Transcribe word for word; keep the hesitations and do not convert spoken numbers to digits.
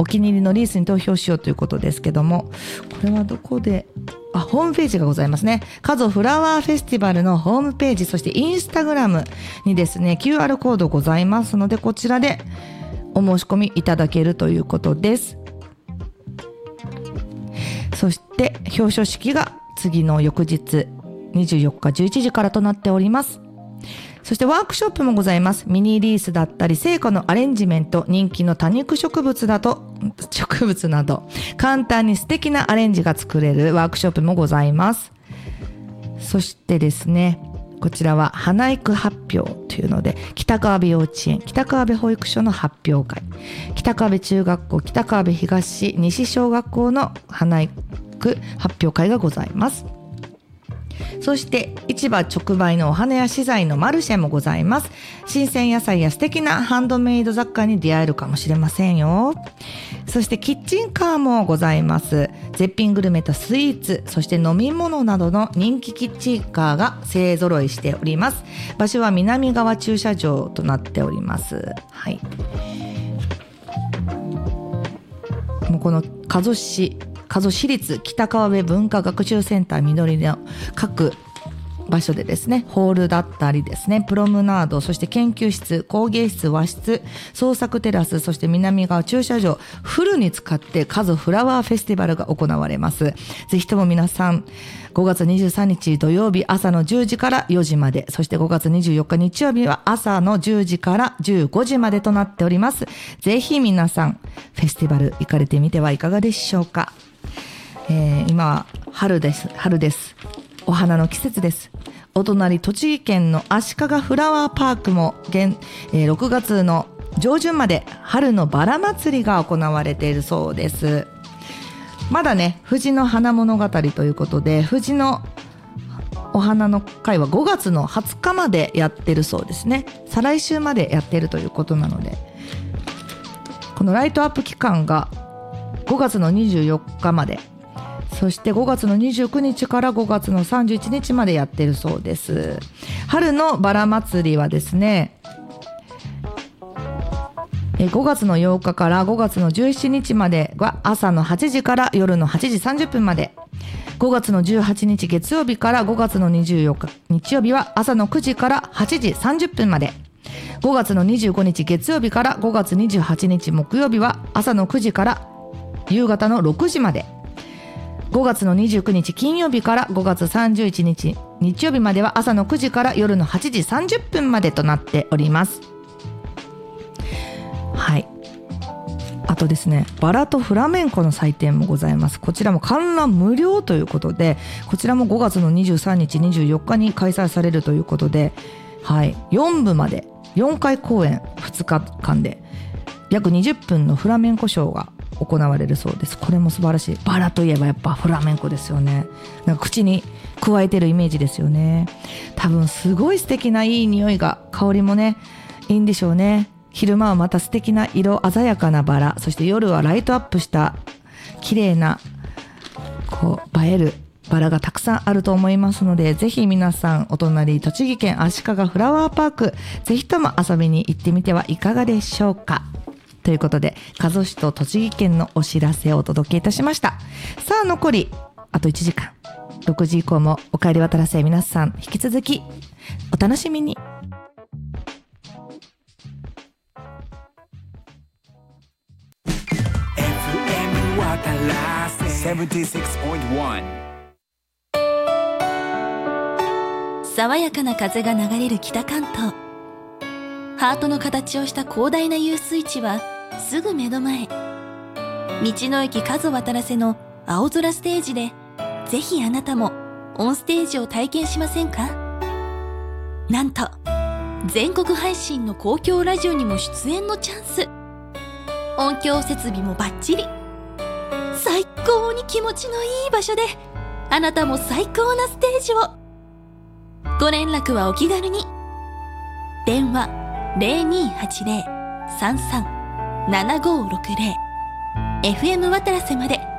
お気に入りのリースに投票しようということですけども、これはどこで、あ、ホームページがございますね。カゾフラワーフェスティバルのホームページ、そしてインスタグラムにですね キューアール コードございますので、こちらでお申し込みいただけるということです。そして表彰式が次の翌日にじゅうよっかじゅういちじからとなっております。そしてワークショップもございます。ミニリースだったり生花のアレンジメント、人気の多肉植物だと植物など簡単に素敵なアレンジが作れるワークショップもございます。そしてですね、こちらは花育発表というので、北川辺幼稚園、北川辺保育所の発表会、北川辺中学校、北川辺東西小学校の花育発表会がございます。そして市場直売のお花や資材のマルシェもございます。新鮮野菜や素敵なハンドメイド雑貨に出会えるかもしれませんよ。そしてキッチンカーもございます。絶品グルメとスイーツ、そして飲み物などの人気キッチンカーが勢ぞろいしております。場所は南側駐車場となっております。はい、もうこの加須市加須市立北川辺文化学習センター緑の各場所でですね、ホールだったりですね、プロムナード、そして研究室、工芸室、和室、創作テラス、そして南側駐車場、フルに使って加須フラワーフェスティバルが行われます。ぜひとも皆さんごがつにじゅうさんにち土曜日朝のじゅうじからよじまで、そしてごがつにじゅうよっか日曜日は朝のじゅうじからじゅうごじまでとなっております。ぜひ皆さんフェスティバル行かれてみてはいかがでしょうか。えー、今は春です春ですお花の季節です。お隣栃木県の足利フラワーパークも現、えー、ろくがつの上旬まで春のバラ祭りが行われているそうです。まだね、藤の花物語ということで、藤のお花の会はごがつのはつかまでやってるそうですね。再来週までやってるということなので、このライトアップ期間がごがつのにじゅうよっかまで、そしてごがつのにじゅうくにちからごがつのさんじゅういちにちまでやってるそうです。春のバラ祭りはですね、ごがつのようかからごがつのじゅうしちにちまでは朝のはちじから夜のはちじさんじゅっぷんまで、ごがつのじゅうはちにち月曜日からごがつのにじゅうよっか日曜日は朝のくじからはちじさんじゅっぷんまで、ごがつのにじゅうごにち月曜日からごがつにじゅうはちにち木曜日は朝のくじから夕方のろくじまで、ごがつのにじゅうくにち金曜日からごがつさんじゅういちにち日曜日までは朝のくじから夜のはちじさんじゅっぷんまでとなっております。はい、あとですね、バラとフラメンコの祭典もございます。こちらも観覧無料ということで、こちらもごがつのにじゅうさんにちにじゅうよっかに開催されるということで、はい、よんぶまでよんかい公演ふつかかんで約にじゅっぷんのフラメンコショーが行われるそうです。これも素晴らしい。バラといえばやっぱフラメンコですよね。なんか口に加えてるイメージですよね。多分すごい素敵ないい匂いが、香りもねいいんでしょうね。昼間はまた素敵な色鮮やかなバラ、そして夜はライトアップした綺麗なこう映えるバラがたくさんあると思いますので、ぜひ皆さんお隣栃木県足利フラワーパーク、ぜひとも遊びに行ってみてはいかがでしょうか。ということで、加須市と栃木県のお知らせをお届けいたしました。さあ残りあといちじかん、ろくじ以降もおかえり渡らせ、皆さん引き続きお楽しみに。 爽やかな風が流れる北関東。ハートの形をした広大な遊水地はすぐ目の前。道の駅加須渡良瀬の青空ステージで、ぜひあなたもオンステージを体験しませんか。なんと全国配信の公共ラジオにも出演のチャンス。音響設備もバッチリ。最高に気持ちのいい場所で、あなたも最高なステージを。ご連絡はお気軽に。電話 ゼロにーはちゼロ さんさん ななごーろくゼロ エフエム 渡良瀬まで